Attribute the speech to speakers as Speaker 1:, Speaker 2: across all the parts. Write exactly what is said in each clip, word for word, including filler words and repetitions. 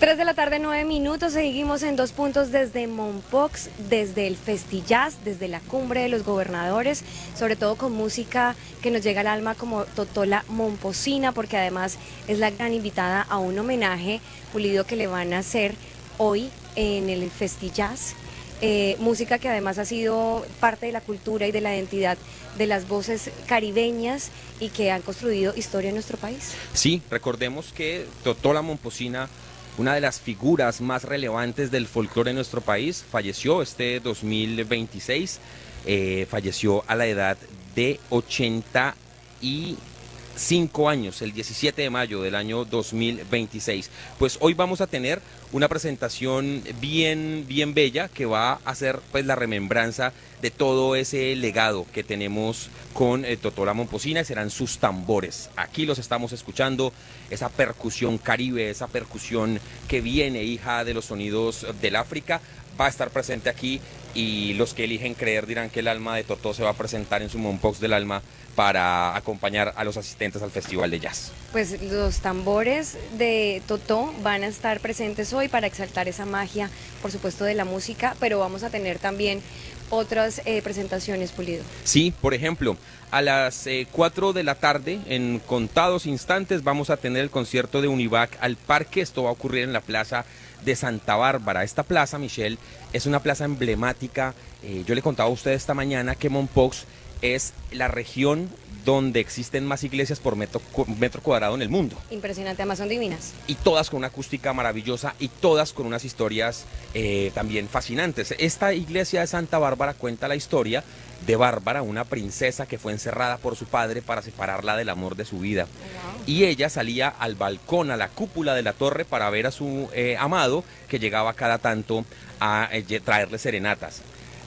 Speaker 1: tres de la tarde, nueve minutos, seguimos en Dos Puntos desde Mompox, desde el Festijazz, desde la cumbre de los gobernadores, sobre todo con música que nos llega al alma como Totola Momposina, porque además es la gran invitada a un homenaje, Pulido, que le van a hacer hoy en el Festijazz. Eh, música que además ha sido parte de la cultura y de la identidad de las voces caribeñas y que han construido historia en nuestro país.
Speaker 2: Sí, recordemos que Totola Momposina, una de las figuras más relevantes del folclore en nuestro país, falleció este dos mil veintiséis, eh, falleció a la edad de ochenta y cinco años, el diecisiete de mayo del año dos mil veintiséis. Pues hoy vamos a tener una presentación bien, bien bella que va a hacer pues la remembranza de todo ese legado que tenemos con eh, Totola Momposina, y serán sus tambores. Aquí los estamos escuchando, esa percusión caribe, esa percusión que viene hija de los sonidos del África, va a estar presente aquí, y los que eligen creer dirán que el alma de Totó se va a presentar en su Mompox del alma para acompañar a los asistentes al Festival de Jazz.
Speaker 1: Pues los tambores de Totó van a estar presentes hoy para exaltar esa magia, por supuesto, de la música, pero vamos a tener también otras eh, presentaciones, Pulido.
Speaker 2: Sí, por ejemplo, a las eh, cuatro de la tarde, en contados instantes, vamos a tener el concierto de Univac al Parque. Esto va a ocurrir en la plaza de Santa Bárbara. Esta plaza, Michelle, es una plaza emblemática. Eh, yo le contaba a usted esta mañana que Mompox es la región donde existen más iglesias por metro, metro cuadrado en el mundo.
Speaker 1: Impresionante, además son divinas.
Speaker 2: Y todas con una acústica maravillosa y todas con unas historias eh, también fascinantes. Esta iglesia de Santa Bárbara cuenta la historia de Bárbara, una princesa que fue encerrada por su padre para separarla del amor de su vida. Wow. Y ella salía al balcón, a la cúpula de la torre, para ver a su eh, amado, que llegaba cada tanto a eh, traerle serenatas.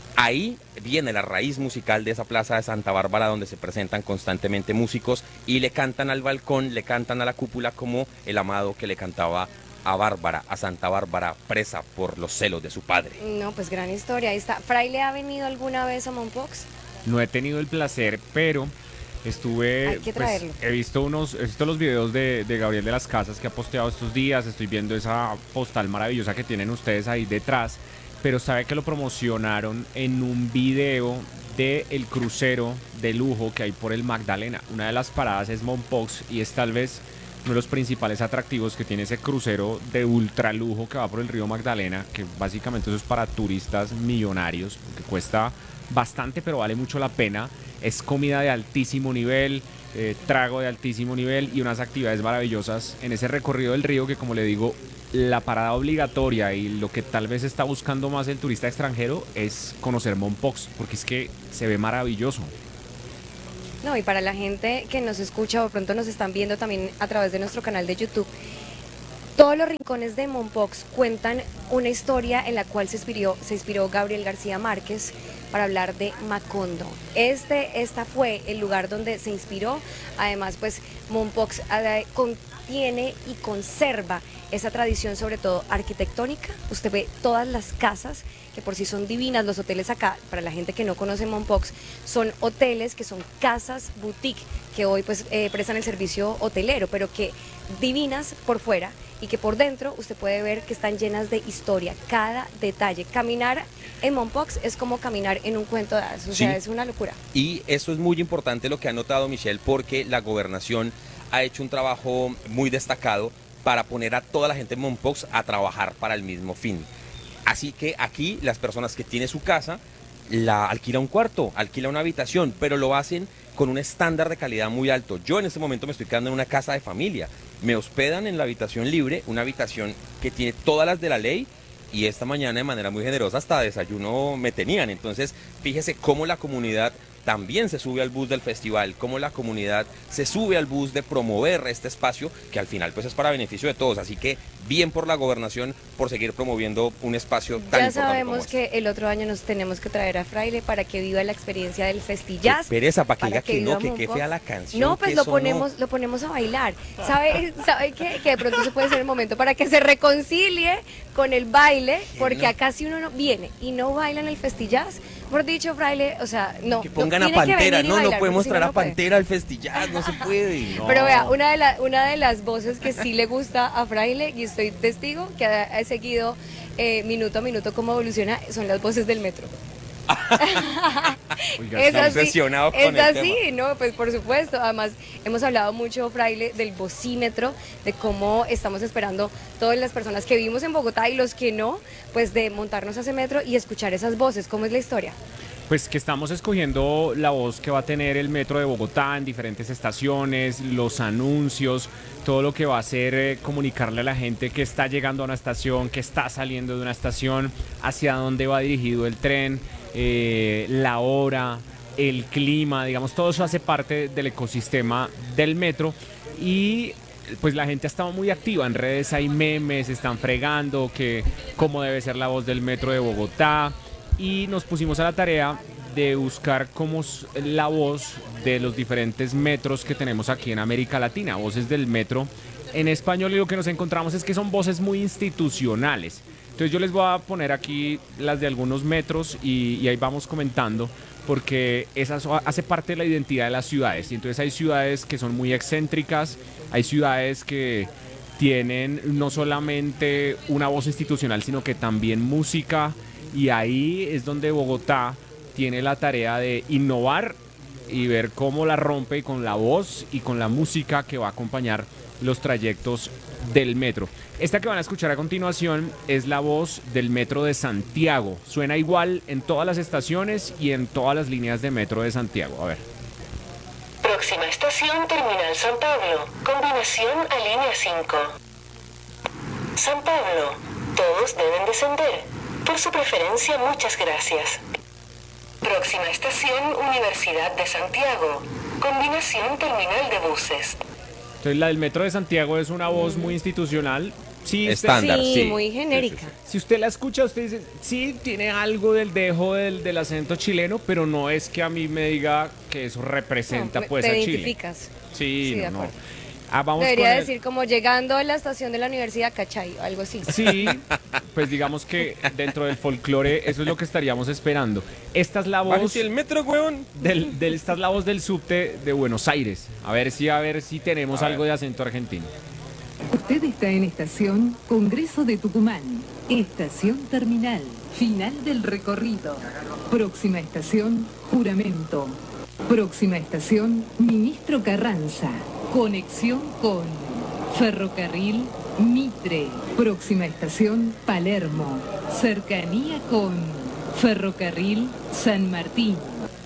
Speaker 2: Ahí viene la raíz musical de esa plaza de Santa Bárbara, donde se presentan constantemente músicos y le cantan al balcón, le cantan a la cúpula, como el amado que le cantaba a Bárbara, a Santa Bárbara, presa por los celos de su padre.
Speaker 1: No, pues gran historia, ahí está. ¿Fraile ha venido alguna vez a Mompox?
Speaker 3: No he tenido el placer, pero estuve,
Speaker 1: Hay que traerlo.
Speaker 3: Pues, he visto unos, he visto los videos de, de Gabriel de las Casas que ha posteado estos días, estoy viendo esa postal maravillosa que tienen ustedes ahí detrás, pero sabe que lo promocionaron en un video del crucero de lujo que hay por el Magdalena. Una de las paradas es Mompox y es tal vez uno de los principales atractivos que tiene ese crucero de ultra lujo que va por el río Magdalena, que básicamente eso es para turistas millonarios, que cuesta bastante pero vale mucho la pena. Es comida de altísimo nivel, eh, trago de altísimo nivel y unas actividades maravillosas en ese recorrido del río, que, como le digo, la parada obligatoria y lo que tal vez está buscando más el turista extranjero es conocer Mompox, porque es que se ve maravilloso.
Speaker 1: No, y para la gente que nos escucha o pronto nos están viendo también a través de nuestro canal de YouTube, todos los rincones de Mompox cuentan una historia en la cual se inspiró, se inspiró Gabriel García Márquez para hablar de Macondo. Este, esta fue el lugar donde se inspiró. Además, pues Mompox contiene y conserva esa tradición, sobre todo arquitectónica. Usted ve todas las casas que por sí son divinas. Los hoteles acá, para la gente que no conoce Mompox, son hoteles que son casas boutique, que hoy pues eh, prestan el servicio hotelero, pero que divinas por fuera y que por dentro usted puede ver que están llenas de historia, cada detalle. Caminar en Mompox es como caminar en un cuento de hadas, o sea, sí, es una locura.
Speaker 2: Y eso es muy importante lo que ha notado Michelle, porque la gobernación ha hecho un trabajo muy destacado para poner a toda la gente en Mompox a trabajar para el mismo fin. Así que aquí las personas que tienen su casa, la alquila un cuarto, alquila una habitación, pero lo hacen con un estándar de calidad muy alto. Yo en este momento me estoy quedando en una casa de familia. Me hospedan en la habitación libre, una habitación que tiene todas las de la ley, y esta mañana de manera muy generosa hasta desayuno me tenían. Entonces, fíjese cómo la comunidad también se sube al bus del festival, cómo la comunidad se sube al bus de promover este espacio, que al final pues es para beneficio de todos. Así que bien por la gobernación por seguir promoviendo un espacio tan
Speaker 1: ya
Speaker 2: importante.
Speaker 1: Ya sabemos
Speaker 2: como este.
Speaker 1: que el otro año nos tenemos que traer a Fraile para que viva la experiencia del Festijazz.
Speaker 2: Qué pereza, para que
Speaker 1: para
Speaker 2: diga que, que no, que qué
Speaker 1: Mompox.
Speaker 2: fea la canción.
Speaker 1: No, pues lo
Speaker 2: eso
Speaker 1: ponemos,
Speaker 2: no.
Speaker 1: lo ponemos a bailar. ¿Sabe, sabe qué? Que de pronto se puede ser el momento para que se reconcilie con el baile, porque
Speaker 2: no.
Speaker 1: acá si uno no viene y no baila en el Festijazz, Por dicho, Fraile, o sea, no.
Speaker 2: Que pongan
Speaker 1: no,
Speaker 2: a
Speaker 1: tiene que
Speaker 2: Pantera,
Speaker 1: venir y
Speaker 2: no, no
Speaker 1: bailar,
Speaker 2: podemos
Speaker 1: porque si
Speaker 2: traer
Speaker 1: no,
Speaker 2: a
Speaker 1: no puede.
Speaker 2: Pantera al Festillas, no se puede.
Speaker 3: No.
Speaker 1: Pero vea, una de, la- una de las voces que sí le gusta a Fraile, y estoy testigo, que ha, ha seguido eh, minuto a minuto cómo evoluciona, son las voces del metro.
Speaker 3: Oiga,
Speaker 1: Es
Speaker 2: está
Speaker 1: así,
Speaker 2: obsesionado con
Speaker 1: es
Speaker 2: el
Speaker 1: así, ¿no? Pues por supuesto. Además, hemos hablado mucho, Fraile, del vocímetro, de cómo estamos esperando todas las personas que vivimos en Bogotá y los que no, pues de montarnos a ese metro y escuchar esas voces. ¿Cómo es la historia?
Speaker 3: Pues que estamos escogiendo la voz que va a tener el metro de Bogotá en diferentes estaciones, los anuncios, todo lo que va a hacer eh, comunicarle a la gente que está llegando a una estación, que está saliendo de una estación, hacia dónde va dirigido el tren, eh, la hora, el clima, digamos, todo eso hace parte del ecosistema del metro y pues la gente ha estado muy activa en redes, hay memes, están fregando que cómo debe ser la voz del metro de Bogotá. Y nos pusimos a la tarea de buscar cómo es la voz de los diferentes metros que tenemos aquí en América Latina, voces del metro en español, y lo que nos encontramos es que son voces muy institucionales. Entonces yo les voy a poner aquí las de algunos metros y, y ahí vamos comentando, porque eso hace parte de la identidad de las ciudades. Y entonces hay ciudades que son muy excéntricas, hay ciudades que tienen no solamente una voz institucional, sino que también música. Y ahí es donde Bogotá tiene la tarea de innovar y ver cómo la rompe con la voz y con la música que va a acompañar los trayectos del metro. Esta que van a escuchar a continuación es la voz del metro de Santiago. Suena igual en todas las estaciones y en todas las líneas de metro de Santiago. A ver.
Speaker 4: Próxima estación, Terminal San Pablo. Combinación a línea cinco. San Pablo. Todos deben descender. Por su preferencia, muchas gracias. Próxima estación, Universidad de Santiago. Combinación terminal de buses.
Speaker 3: Entonces la del metro de Santiago es una voz muy institucional. Sí, usted-
Speaker 2: Estándar,
Speaker 1: sí,
Speaker 2: sí.
Speaker 1: muy genérica.
Speaker 2: Sí, sí, sí.
Speaker 3: si usted la escucha, usted dice, sí, tiene algo del dejo del, del acento chileno, pero no es que a mí me diga que eso representa
Speaker 1: No,
Speaker 3: pues
Speaker 1: te
Speaker 3: a Chile.
Speaker 1: identificas.
Speaker 3: Sí,
Speaker 1: Sí, de
Speaker 3: no, no.
Speaker 1: acuerdo.
Speaker 3: Ah, vamos
Speaker 1: Debería
Speaker 3: con el-
Speaker 1: decir como llegando a la estación de la universidad, ¿cachai? O algo así.
Speaker 3: Sí, pues digamos que dentro del folclore eso es lo que estaríamos esperando. Esta es la voz
Speaker 2: Bájese el metro, weón.
Speaker 3: del, del- esta es la voz del subte de Buenos Aires. A ver si a ver si tenemos
Speaker 2: A ver.
Speaker 3: algo de acento argentino.
Speaker 5: Usted está en estación Congreso de Tucumán. Estación terminal. Final del recorrido. Próxima estación Juramento. Próxima estación Ministro Carranza. Conexión con Ferrocarril Mitre. Próxima estación Palermo. Cercanía con Ferrocarril San Martín.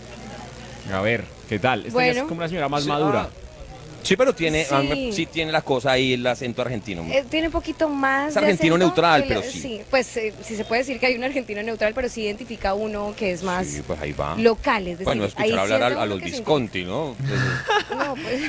Speaker 3: A ver, ¿qué tal? Esta ya
Speaker 1: Bueno.
Speaker 3: es como una señora más
Speaker 2: Sí,
Speaker 3: madura.
Speaker 2: ah, Sí, pero tiene,
Speaker 1: Sí.
Speaker 2: a mí sí tiene la cosa ahí, el acento argentino.
Speaker 1: Eh, tiene un poquito más
Speaker 2: Es
Speaker 1: de
Speaker 2: argentino
Speaker 1: acento
Speaker 2: neutral,
Speaker 1: que
Speaker 2: pero
Speaker 1: la-
Speaker 2: sí.
Speaker 1: Pues eh, sí se puede decir que hay un argentino neutral, pero sí identifica uno que es más
Speaker 2: Sí, pues ahí va.
Speaker 1: local, es decir,
Speaker 2: Bueno,
Speaker 1: ahí
Speaker 2: escuchar hablar a,
Speaker 1: siente
Speaker 2: a
Speaker 1: uno
Speaker 2: los
Speaker 1: que se
Speaker 2: Visconti, ¿no?
Speaker 1: identifica. No, pues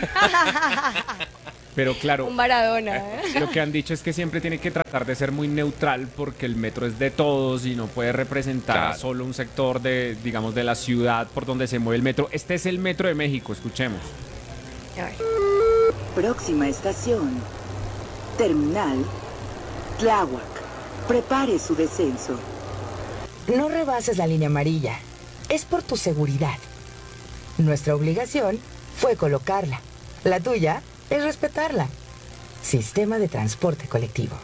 Speaker 3: Pero claro,
Speaker 1: un Maradona. ¿eh?
Speaker 3: lo que han dicho es que siempre tiene que tratar de ser muy neutral porque el metro es de todos y no puede representar
Speaker 2: Claro.
Speaker 3: solo un sector de, digamos, de la ciudad por donde se mueve el metro. Este es el metro de México, escuchemos.
Speaker 1: A ver.
Speaker 6: Próxima estación. Terminal Tláhuac. Prepare su descenso.
Speaker 7: No rebases la línea amarilla. Es por tu seguridad. Nuestra obligación fue colocarla. La tuya es respetarla. Sistema de transporte colectivo.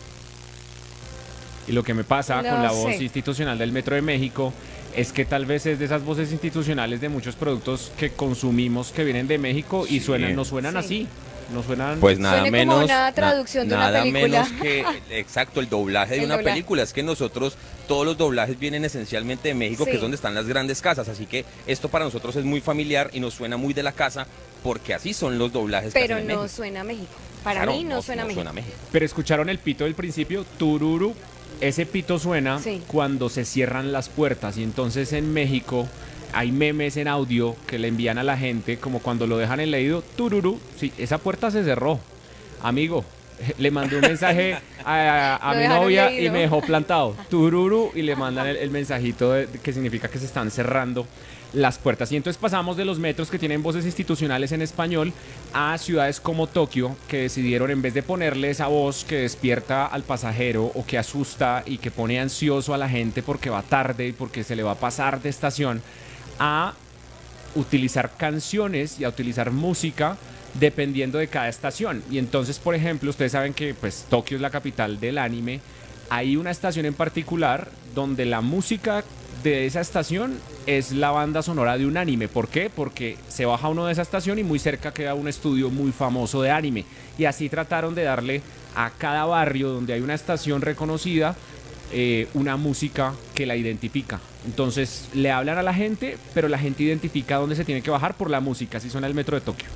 Speaker 3: Y lo que me pasa
Speaker 1: No
Speaker 3: con la voz
Speaker 1: sé.
Speaker 3: institucional del Metro de México es que tal vez es de esas voces institucionales de muchos productos que consumimos que vienen de México y
Speaker 2: Sí.
Speaker 3: suenan, no suenan
Speaker 1: Sí.
Speaker 3: así. No suenan.
Speaker 2: Pues nada
Speaker 1: Suene como
Speaker 2: menos.
Speaker 1: una traducción de una
Speaker 2: nada
Speaker 1: película.
Speaker 2: menos que, exacto, el doblaje de
Speaker 1: El
Speaker 2: una
Speaker 1: doblaje.
Speaker 2: película. Es que nosotros, todos los doblajes vienen esencialmente de México,
Speaker 1: Sí.
Speaker 2: que es donde están las grandes casas. Así que esto para nosotros es muy familiar y nos suena muy de la casa, porque así son los doblajes que
Speaker 1: Pero
Speaker 2: hacen en
Speaker 1: no
Speaker 2: México.
Speaker 1: suena a México. Para
Speaker 2: Claro,
Speaker 1: mí no, suena a México.
Speaker 2: México.
Speaker 3: Pero escucharon el pito del principio, tururu. Ese pito suena
Speaker 1: Sí.
Speaker 3: cuando se cierran las puertas y entonces en México hay memes en audio que le envían a la gente como cuando lo dejan en leído, tururu, sí, esa puerta se cerró. Amigo, le mandé un mensaje a, a
Speaker 1: Lo
Speaker 3: mi
Speaker 1: dejaron
Speaker 3: novia y
Speaker 1: leído.
Speaker 3: me dejó plantado, tururu, y le mandan el, el mensajito de- que significa que se están cerrando las puertas. Y entonces pasamos de los metros que tienen voces institucionales en español a ciudades como Tokio, que decidieron, en vez de ponerle esa voz que despierta al pasajero o que asusta y que pone ansioso a la gente porque va tarde y porque se le va a pasar de estación, a utilizar canciones y a utilizar música dependiendo de cada estación. Y entonces, por ejemplo, ustedes saben que pues Tokio es la capital del anime. Hay una estación en particular donde la música de esa estación es la banda sonora de un anime. ¿Por qué? Porque se baja uno de esa estación y muy cerca queda un estudio muy famoso de anime. Y así trataron de darle a cada barrio donde hay una estación reconocida eh, una música que la identifica. Entonces le hablan a la gente, pero la gente identifica dónde se tiene que bajar por la música. Así suena el metro de Tokio.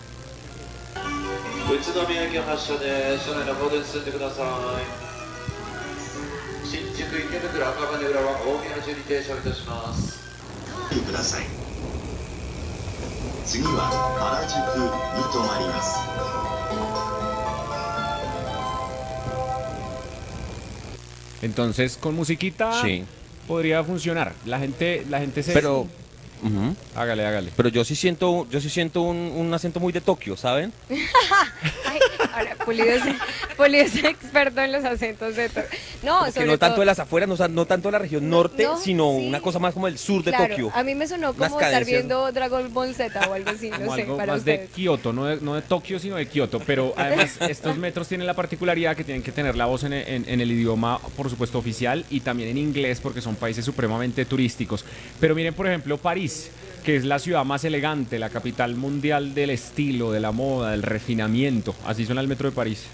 Speaker 3: Entonces con musiquita
Speaker 2: Sí.
Speaker 3: podría funcionar. La gente, la gente se...
Speaker 2: Pero, ujú.
Speaker 3: Hágale, hágale.
Speaker 2: Pero yo sí siento, yo sí siento un, un acento muy de Tokio, ¿saben?
Speaker 1: Ay, ahora, Pulido es, Pulido es experto en los acentos de Tokio. No,
Speaker 2: Como que
Speaker 1: sobre
Speaker 2: no tanto
Speaker 1: todo-
Speaker 2: de las afueras, no, no tanto de la región norte,
Speaker 1: No,
Speaker 2: sino
Speaker 1: sí.
Speaker 2: una cosa más como el sur de
Speaker 1: Claro,
Speaker 2: Tokio.
Speaker 1: a mí me sonó
Speaker 2: Unas
Speaker 1: como estar
Speaker 2: cadencias.
Speaker 1: viendo Dragon Ball Z o algo así, no
Speaker 3: Como
Speaker 1: sé,
Speaker 3: algo
Speaker 1: para
Speaker 3: más
Speaker 1: ustedes.
Speaker 3: de Kioto, no de, no de Tokio, sino de Kioto. Pero además estos metros tienen la particularidad que tienen que tener la voz en, en- en el idioma, por supuesto, oficial y también en inglés porque son países supremamente turísticos. Pero miren, por ejemplo, París, que es la ciudad más elegante, la capital mundial del estilo, de la moda, del refinamiento. Así suena el metro de París.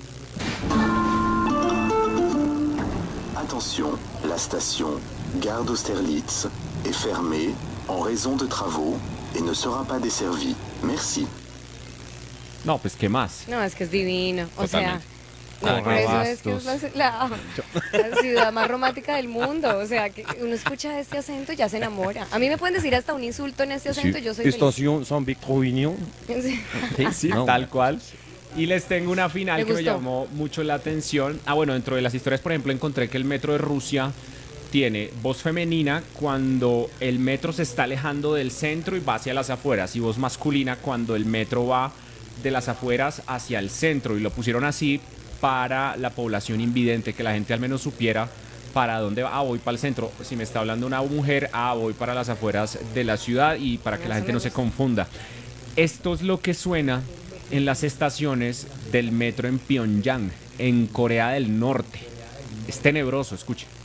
Speaker 8: Attention, la station Gare d'Austerlitz est fermée en raison de travaux et ne sera pas desservie. Merci.
Speaker 3: No, pues ¿qué más?
Speaker 1: No, es que es divino, o sea...
Speaker 2: Totalmente.
Speaker 1: No,
Speaker 3: Ah,
Speaker 1: por eso es que es
Speaker 3: Corrabastos.
Speaker 1: la, la- la ciudad más romántica del mundo. O sea, que uno escucha este acento y ya se enamora. A mí me pueden decir hasta un insulto en este acento, yo soy feliz.
Speaker 2: Estación San Victorino.
Speaker 1: Sí.
Speaker 2: Sí,
Speaker 3: Sí,
Speaker 2: no.
Speaker 3: tal cual. Y les tengo una final
Speaker 1: Me
Speaker 3: que me
Speaker 1: gustó.
Speaker 3: llamó mucho la atención. Ah, bueno, dentro de las historias, por ejemplo, encontré que el metro de Rusia tiene voz femenina cuando el metro se está alejando del centro y va hacia las afueras, y voz masculina cuando el metro va de las afueras hacia el centro. Y lo pusieron así para la población invidente, que la gente al menos supiera para dónde va. Ah, voy para el centro. Si me está hablando una mujer, ah, voy para las afueras de la ciudad, y para que la
Speaker 1: Eso
Speaker 3: gente
Speaker 1: me
Speaker 3: no se
Speaker 1: gusta.
Speaker 3: confunda. Esto es lo que suena en las estaciones del metro en Pyongyang, en Corea del Norte. Es tenebroso, escuchen.